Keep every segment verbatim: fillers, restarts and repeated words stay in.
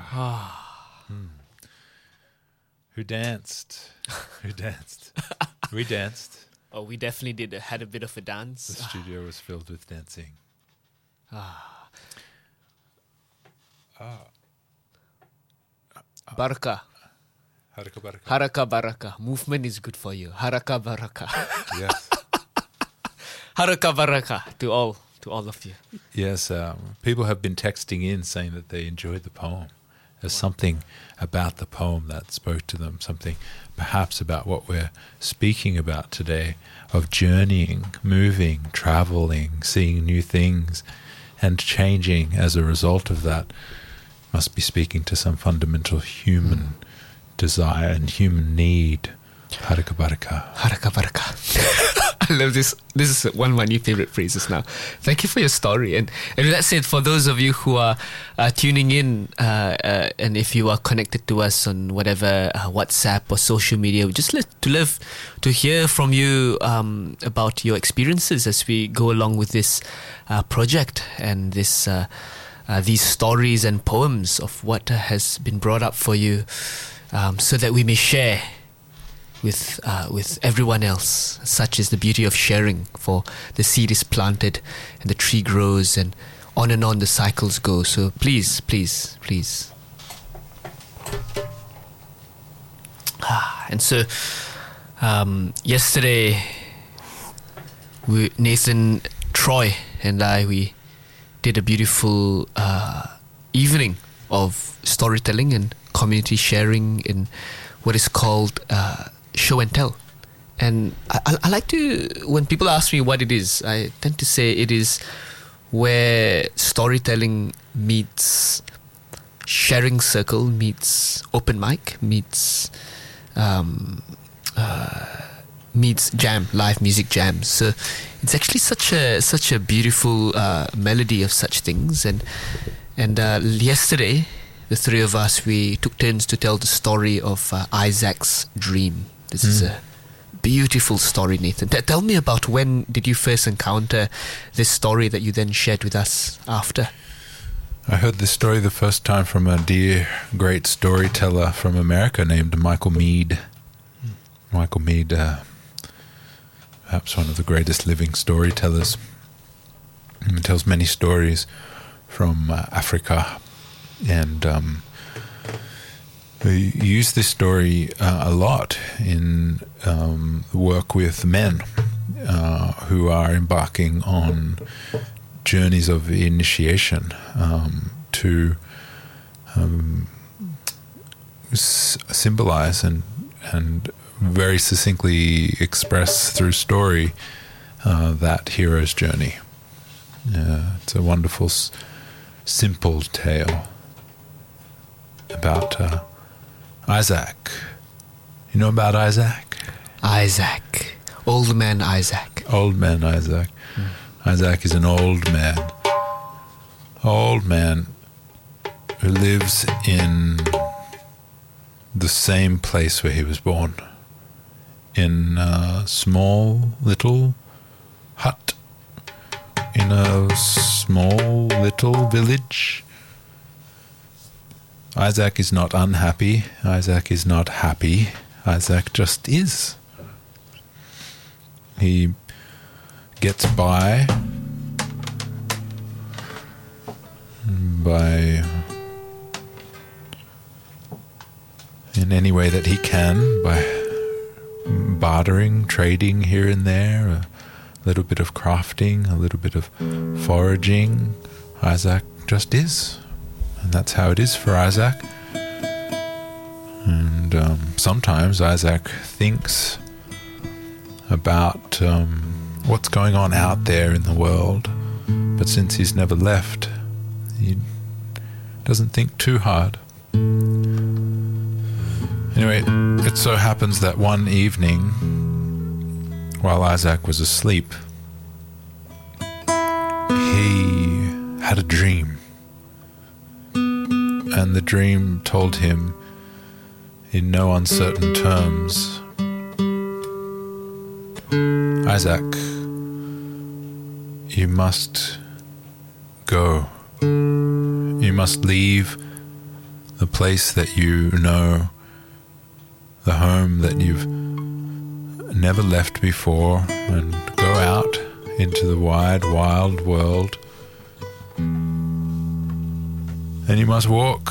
hmm. Who danced? Who danced? We danced. Oh, we definitely did. Had a bit of a dance. The studio was filled with dancing. Ah. Ah. Baraka. Haraka baraka. Haraka baraka. Movement is good for you. Haraka baraka. Yes. Haraka baraka to all, to all of you. Yes, um, people have been texting in saying that they enjoyed the poem. There's wow. something about the poem that spoke to them, something perhaps about what we're speaking about today, of journeying, moving, traveling, seeing new things, and changing as a result of that. Must be speaking to some fundamental human mm. desire and human need. Haraka baraka. Haraka baraka. I love this. This is one of my new favorite phrases now. Thank you for your story. And, and with that said, for those of you who are uh, tuning in, uh, uh, and if you are connected to us on whatever uh, WhatsApp or social media, we just love to live to hear from you um, about your experiences as we go along with this uh, project and this uh, uh, these stories and poems of what has been brought up for you, um, so that we may share with uh, with everyone else. Such is the beauty of sharing, for the seed is planted and the tree grows, and on and on the cycles go. So please, please, please. Ah, and so um, yesterday, we, Nathan, Troy and I, we did a beautiful uh, evening of storytelling and community sharing in what is called uh, show and tell. And I, I like to, when people ask me what it is, I tend to say it is where storytelling meets sharing circle, meets open mic, meets um, uh, meets jam, live music jams. So it's actually such a such a beautiful uh, melody of such things. And and uh, yesterday, the three of us, we took turns to tell the story of uh, Isaac's dream. This mm. is a beautiful story, Nathan. T- tell me about, when did you first encounter this story that you then shared with us after? I heard this story the first time from a dear, great storyteller from America named Michael Meade. Mm. Michael Meade, uh, perhaps one of the greatest living storytellers. He tells many stories from uh, Africa. And um, we use this story uh, a lot in um, work with men uh, who are embarking on journeys of initiation um, to um, s- symbolize and and very succinctly express through story uh, that hero's journey. Uh, it's a wonderful, s- simple tale about uh, Isaac. You know about Isaac? Isaac. Old man Isaac. Old man Isaac. Mm. Isaac is an old man. Old man who lives in the same place where he was born. In a small little hut. In a small little village. Isaac is not unhappy. Isaac is not happy. Isaac just is. He gets by by in any way that he can, by bartering, trading here and there, a little bit of crafting, a little bit of foraging. Isaac just is. And that's how it is for Isaac. And um, sometimes Isaac thinks about um, what's going on out there in the world. But since he's never left, he doesn't think too hard. Anyway, it so happens that one evening, while Isaac was asleep, he had a dream. And the dream told him in no uncertain terms, Isaac, you must go. You must leave the place that you know, the home that you've never left before, and go out into the wide, wild world. And you must walk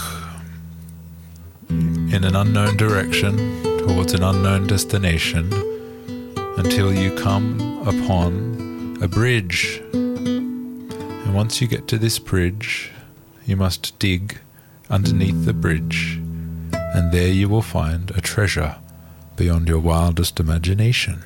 in an unknown direction towards an unknown destination until you come upon a bridge. And once you get to this bridge, you must dig underneath the bridge, and there you will find a treasure beyond your wildest imagination.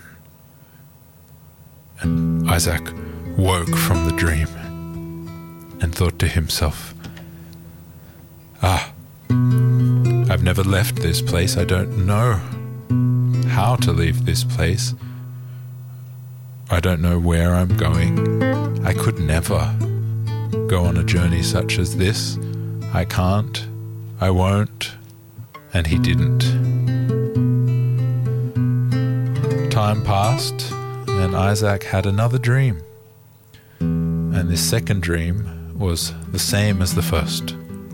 And Isaac woke from the dream and thought to himself, ah, I've never left this place. I don't know how to leave this place. I don't know where I'm going. I could never go on a journey such as this. I can't. I won't. And he didn't. Time passed, and Isaac had another dream. And this second dream was the same as the first.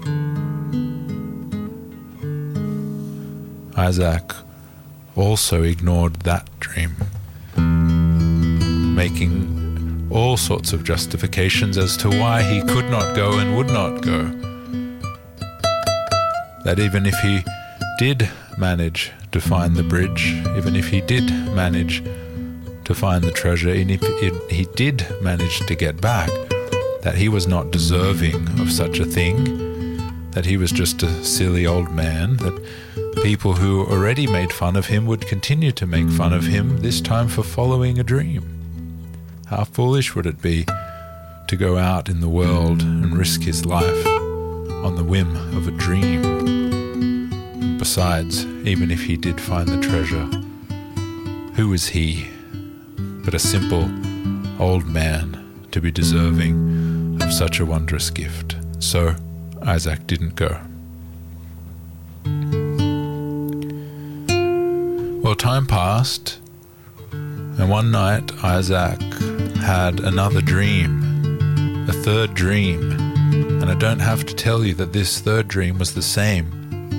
Isaac also ignored that dream, making all sorts of justifications as to why he could not go and would not go. That even if he did manage to find the bridge, even if he did manage to find the treasure, and if it, he did manage to get back, that he was not deserving of such a thing, that he was just a silly old man, that people who already made fun of him would continue to make fun of him, this time for following a dream. How foolish would it be to go out in the world and risk his life on the whim of a dream? Besides, even if he did find the treasure, who is he but a simple old man to be deserving of such a wondrous gift? So Isaac didn't go. Well, time passed, and one night Isaac had another dream, a third dream, and I don't have to tell you that this third dream was the same.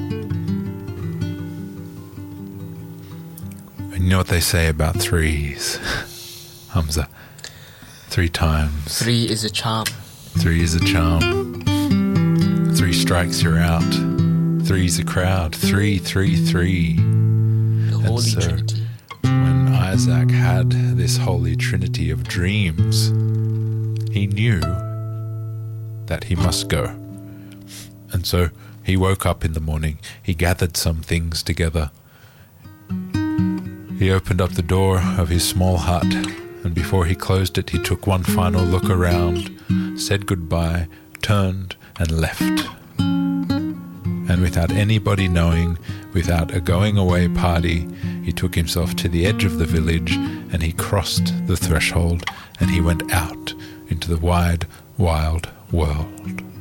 And you know what they say about threes, Hamza? Three times. Three is a charm. Three is a charm. Three strikes, you're out. Three's a crowd. Three, three, three. The Holy so, Trinity. When Isaac had this holy trinity of dreams, he knew that he must go. And so he woke up in the morning, he gathered some things together. He opened up the door of his small hut, and before he closed it, he took one final look around, said goodbye, turned and left. And without anybody knowing, without a going away party, he took himself to the edge of the village, and he crossed the threshold, and he went out into the wide, wild world.